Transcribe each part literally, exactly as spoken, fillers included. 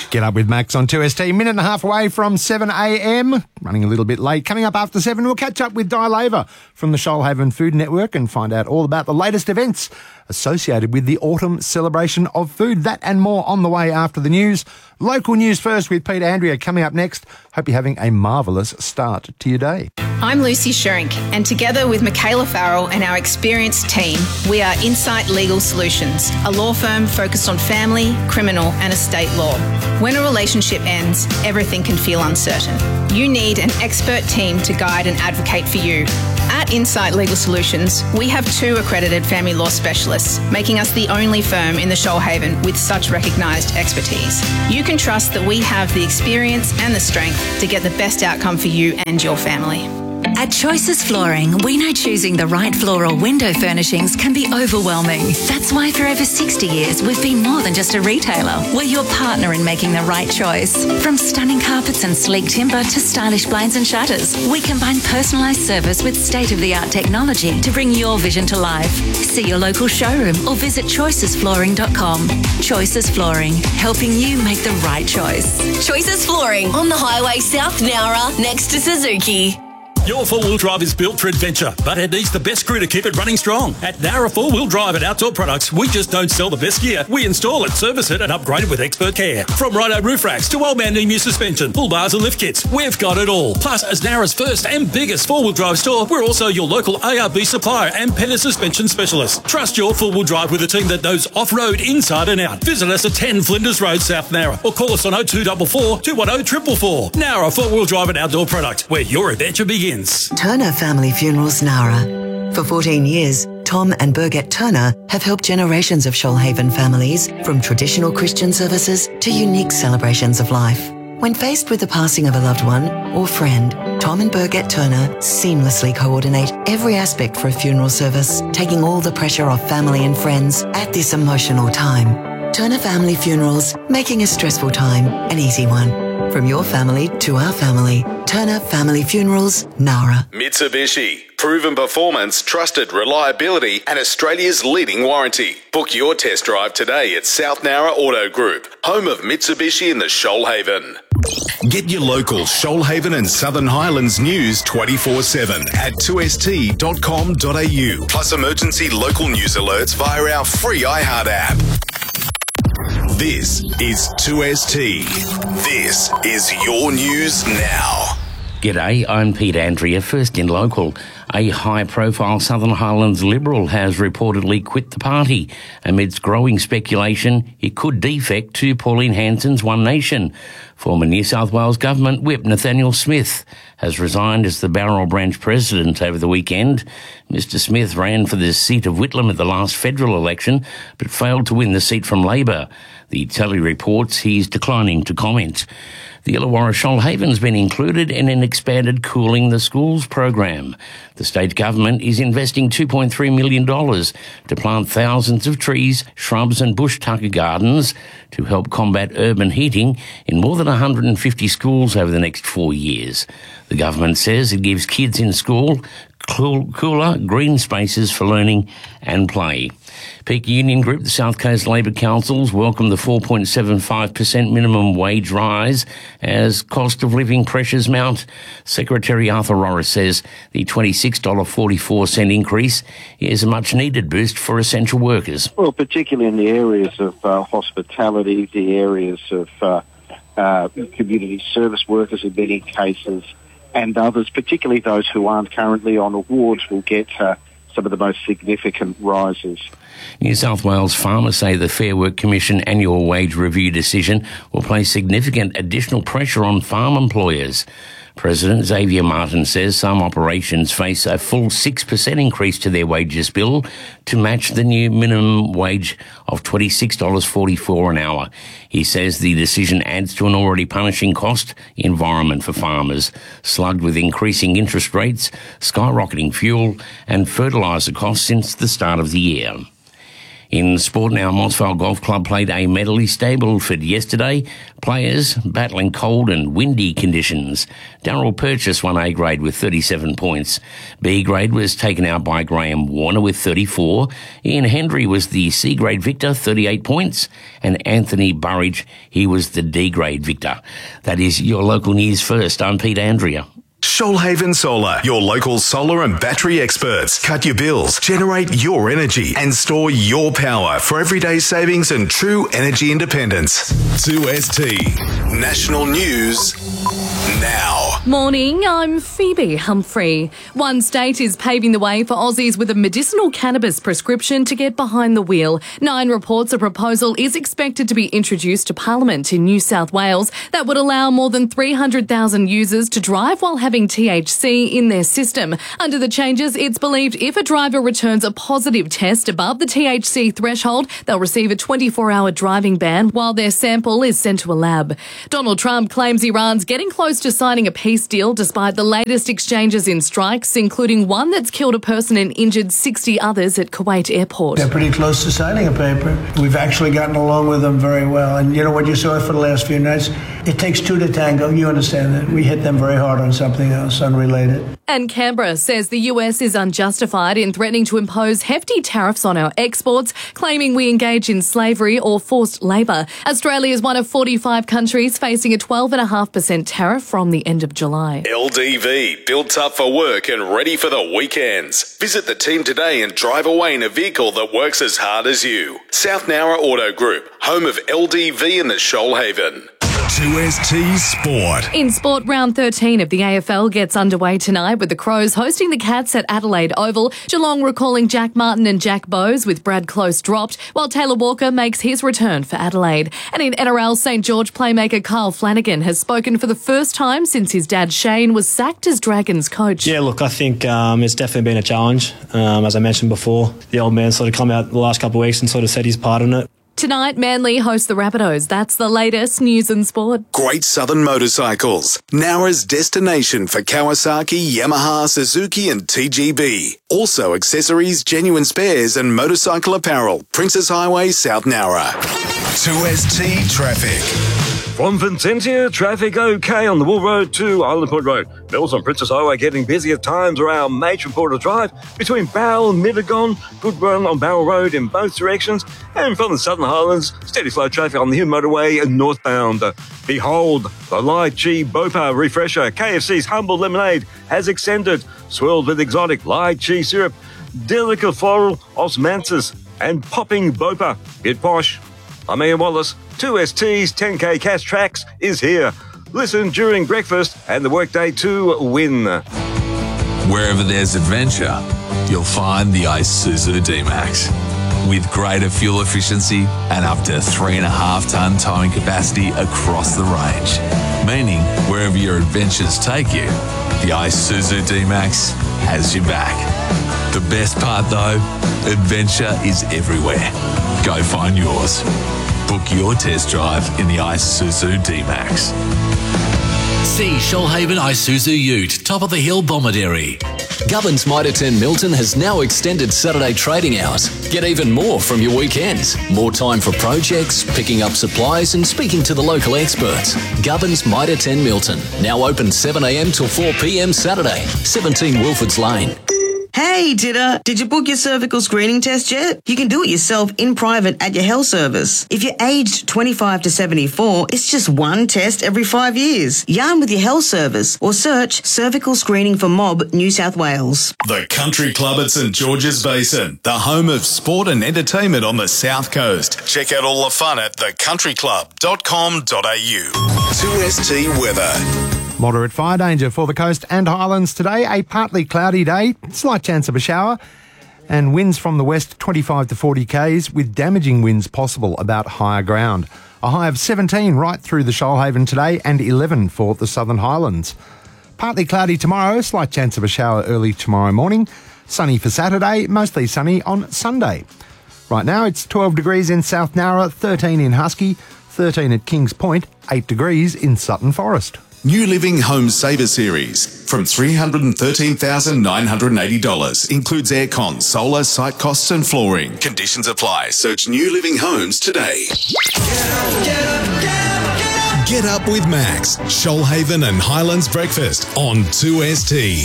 Get up with Max on two S T, minute and a half away from seven a m. Running a little bit late. Coming up after seven, we'll catch up with Di Laver from the Shoalhaven Food Network and find out all about the latest events associated with the autumn celebration of food. That and more on the way after the news. Local news first with Peter Andrea coming up next. Hope you're having a marvellous start to your day. I'm Lucy Sherink, and together with Michaela Farrell and our experienced team, we are Insight Legal Solutions, a law firm focused on family, criminal and estate law. When a relationship ends, everything can feel uncertain. You need an expert team to guide and advocate for you. At Insight Legal Solutions, we have two accredited family law specialists, making us the only firm in the Shoalhaven with such recognised expertise. You can trust that we have the experience and the strength to get the best outcome for you and your family. At Choices Flooring, we know choosing the right floor or window furnishings can be overwhelming. That's why for over sixty years, we've been more than just a retailer. We're your partner in making the right choice. From stunning carpets and sleek timber to stylish blinds and shutters, we combine personalised service with state-of-the-art technology to bring your vision to life. See your local showroom or visit choices flooring dot com. Choices Flooring, helping you make the right choice. Choices Flooring on the highway South Nowra next to Suzuki. Your four-wheel drive is built for adventure, but it needs the best crew to keep it running strong. At Nowra Four-Wheel Drive and Outdoor Products, we just don't sell the best gear. We install it, service it and upgrade it with expert care. From Rhino roof racks to old man new suspension, pull bars and lift kits, we've got it all. Plus, as Nowra's first and biggest four-wheel drive store, we're also your local A R B supplier and Penner suspension specialist. Trust your four-wheel drive with a team that knows off-road inside and out. Visit us at ten Flinders Road, South Nowra, or call us on oh two four four, two one oh, four four four. Nowra Four-Wheel Drive and Outdoor Product, where your adventure begins. Turner Family Funerals Nowra. For fourteen years, Tom and Birgit Turner have helped generations of Shoalhaven families, from traditional Christian services to unique celebrations of life. When faced with the passing of a loved one or friend, Tom and Birgit Turner seamlessly coordinate every aspect for a funeral service, taking all the pressure off family and friends at this emotional time. Turner Family Funerals, making a stressful time an easy one. From your family to our family, Turner Family Funerals, Nowra. Mitsubishi. Proven performance, trusted reliability and Australia's leading warranty. Book your test drive today at South Nowra Auto Group, home of Mitsubishi in the Shoalhaven. Get your local Shoalhaven and Southern Highlands news twenty-four seven at two s t dot com dot a u. Plus emergency local news alerts via our free iHeart app. This is two S T. This is your news now. G'day, I'm Pete Andrea. First in local, a high-profile Southern Highlands Liberal has reportedly quit the party amidst growing speculation it could defect to Pauline Hanson's One Nation. Former New South Wales Government Whip Nathaniel Smith has resigned as the Bowral Branch President over the weekend. Mister Smith ran for the seat of Whitlam at the last federal election, but failed to win the seat from Labor. The Telly reports he's declining to comment. The Illawarra Shoalhaven has been included in an expanded Cooling the Schools program. The state government is investing two point three million dollars to plant thousands of trees, shrubs and bush tucker gardens to help combat urban heating in more than one hundred fifty schools over the next four years. The government says it gives kids in school cool, cooler, green spaces for learning and play. Peak Union Group, the South Coast Labor Councils, welcome the four point seven five percent minimum wage rise as cost of living pressures mount. Secretary Arthur Rorris says the twenty-six dollars forty-four increase is a much-needed boost for essential workers. Well, particularly in the areas of uh, hospitality, the areas of uh, uh, community service workers in many cases, and others, particularly those who aren't currently on awards, will get uh, some of the most significant rises. New South Wales farmers say the Fair Work Commission annual wage review decision will place significant additional pressure on farm employers. President Xavier Martin says some operations face a full six percent increase to their wages bill to match the new minimum wage of twenty-six dollars forty-four an hour. He says the decision adds to an already punishing cost environment for farmers, slugged with increasing interest rates, skyrocketing fuel and fertiliser costs since the start of the year. In sport now, Mossvale Golf Club played a medley Stableford yesterday. Players battling cold and windy conditions. Darryl Purchase won A grade with thirty-seven points. B grade was taken out by Graham Warner with thirty-four. Ian Hendry was the C grade victor, thirty-eight points. And Anthony Burridge, he was the D grade victor. That is your local news first. I'm Pete Andrea. Shoalhaven Solar, your local solar and battery experts. Cut your bills, generate your energy, and store your power for everyday savings and true energy independence. two S T National News now. Morning, I'm Phoebe Humphrey. One state is paving the way for Aussies with a medicinal cannabis prescription to get behind the wheel. Nine reports a proposal is expected to be introduced to Parliament in New South Wales that would allow more than three hundred thousand users to drive while having T H C in their system. Under the changes, it's believed if a driver returns a positive test above the T H C threshold, they'll receive a twenty-four hour driving ban while their sample is sent to a lab. Donald Trump claims Iran's getting close to signing a peace deal despite the latest exchanges in strikes, including one that's killed a person and injured sixty others at Kuwait airport. They're pretty close to signing a paper. We've actually gotten along with them very well. And you know what you saw for the last few nights? It takes two to tango. You understand that. We hit them very hard on something else unrelated. And Canberra says the U S is unjustified in threatening to impose hefty tariffs on our exports, claiming we engage in slavery or forced labour. Australia is one of forty-five countries facing a twelve point five percent tariff from the end of July. L D V, built up for work and ready for the weekends. Visit the team today and drive away in a vehicle that works as hard as you. South Nowra Auto Group, home of L D V in the Shoalhaven. two S T Sport. In sport, round thirteen of the A F L gets underway tonight with the Crows hosting the Cats at Adelaide Oval. Geelong recalling Jack Martin and Jack Bowes with Brad Close dropped, while Taylor Walker makes his return for Adelaide. And in N R L, St George playmaker Kyle Flanagan has spoken for the first time since his dad Shane was sacked as Dragons coach. Yeah, look, I think um, it's definitely been a challenge. Um, as I mentioned before, the old man sort of come out the last couple of weeks and sort of said his part in it. Tonight, Manly hosts the Rabbitohs. That's the latest news and sport. Great Southern Motorcycles, Nowra's destination for Kawasaki, Yamaha, Suzuki and T G B. Also accessories, genuine spares and motorcycle apparel. Princess Highway, South Nowra. two S T Traffic. From Vincentia, traffic okay on the Wool Road to Island Point Road. Mills on Princess Highway getting busy at times around Matron Porter Drive between Barrel and Middlegon. Good run on Barrel Road in both directions. And from the Southern Highlands, steady flow traffic on the Hume Motorway and northbound. Behold, the Lychee Bopa Refresher. K F C's Humble Lemonade has extended, swirled with exotic Lychee syrup, delicate floral osmanthus, and popping Bopa. Get posh. I'm Ian Wallace. two S T's ten K Cash Tracks is here. Listen during breakfast and the workday to win. Wherever there's adventure, you'll find the Isuzu D-Max. With greater fuel efficiency and up to three and a half tonne towing capacity across the range. Meaning, wherever your adventures take you, the Isuzu D-Max has your back. The best part though, adventure is everywhere. Go find yours. Book your test drive in the Isuzu D-Max. See Shoalhaven Isuzu Ute, top of the hill Bomaderry. Gubbins Mitre ten Milton has now extended Saturday trading hours. Get even more from your weekends. More time for projects, picking up supplies and speaking to the local experts. Gubbins Mitre ten Milton, now open seven a m till four p m Saturday, seventeen Wilfords Lane. Hey, Titter, did you book your cervical screening test yet? You can do it yourself in private at your health service. If you're aged twenty-five to seventy-four, it's just one test every five years. Yarn with your health service or search Cervical Screening for Mob, New South Wales. The Country Club at St George's Basin, the home of sport and entertainment on the South Coast. Check out all the fun at the country club dot com dot a u. two S T weather. Moderate fire danger for the coast and highlands today. A partly cloudy day, slight chance of a shower, and winds from the west twenty-five to forty k's with damaging winds possible about higher ground. A high of seventeen right through the Shoalhaven today and eleven for the southern highlands. Partly cloudy tomorrow, slight chance of a shower early tomorrow morning. Sunny for Saturday, mostly sunny on Sunday. Right now it's twelve degrees in South Nowra, thirteen in Husky, thirteen at Kings Point, eight degrees in Sutton Forest. New Living Home Saver Series from three hundred thirteen thousand nine hundred eighty dollars. Includes aircon, solar, site costs and flooring. Conditions apply. Search New Living Homes today. Get up with Max, Shoalhaven and Highlands Breakfast on two S T.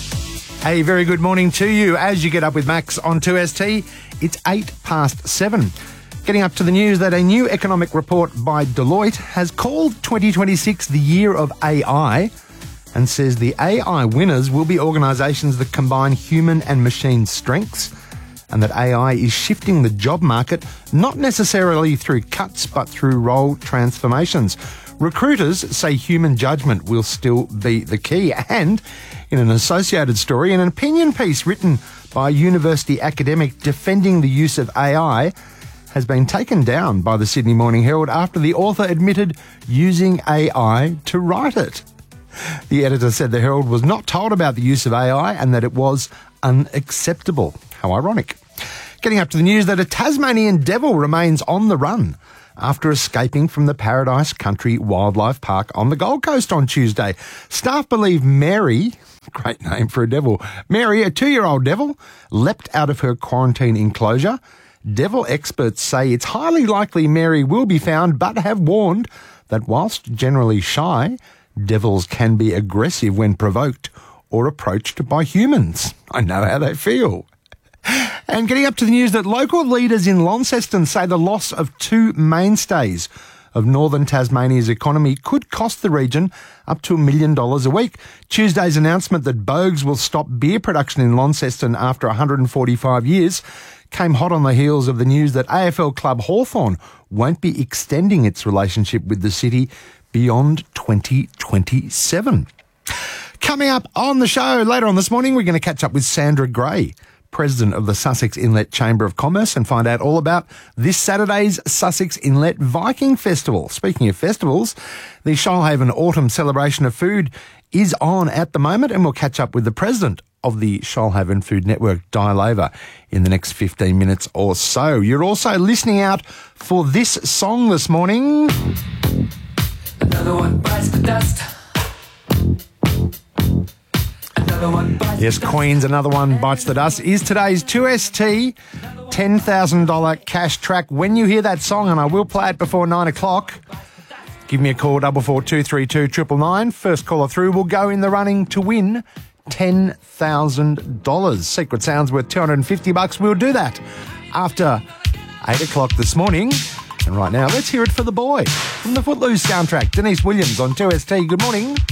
A very good morning to you as you get up with Max on two S T. It's eight past seven. Getting up to the news that a new economic report by Deloitte has called twenty twenty-six the year of A I and says the A I winners will be organisations that combine human and machine strengths, and that A I is shifting the job market not necessarily through cuts but through role transformations. Recruiters say human judgment will still be the key. And in an associated story, an opinion piece written by a university academic defending the use of A I has been taken down by the Sydney Morning Herald after the author admitted using A I to write it. The editor said the Herald was not told about the use of A I and that it was unacceptable. How ironic. Getting up to the news that a Tasmanian devil remains on the run after escaping from the Paradise Country Wildlife Park on the Gold Coast on Tuesday. Staff believe Mary, great name for a devil, Mary, a two-year-old devil, leapt out of her quarantine enclosure. Devil experts say it's highly likely Mary will be found, but have warned that whilst generally shy, devils can be aggressive when provoked or approached by humans. I know how they feel. And getting up to the news that local leaders in Launceston say the loss of two mainstays of northern Tasmania's economy could cost the region up to a million dollars a week. Tuesday's announcement that Bogues will stop beer production in Launceston after one hundred forty-five years came hot on the heels of the news that A F L club Hawthorn won't be extending its relationship with the city beyond twenty twenty-seven. Coming up on the show later on this morning, we're going to catch up with Sandra Gray, President of the Sussex Inlet Chamber of Commerce, and find out all about this Saturday's Sussex Inlet Viking Festival. Speaking of festivals, the Shoalhaven Autumn Celebration of Food is on at the moment, and we'll catch up with the President of the Shoalhaven Food Network, Di Laver, in the next fifteen minutes or so. You're also listening out for this song this morning. Another one bites the dust. Yes, Queen's Another One Bites the Dust is today's two S T ten thousand dollars cash track. When you hear that song, and I will play it before nine o'clock, give me a call, double four two three two triple nine. First caller through will go in the running to win ten thousand dollars. Secret Sounds worth two hundred fifty bucks. We'll do that after eight o'clock this morning. And right now, let's hear it for the boy from the Footloose soundtrack, Denise Williams on two S T. Good morning.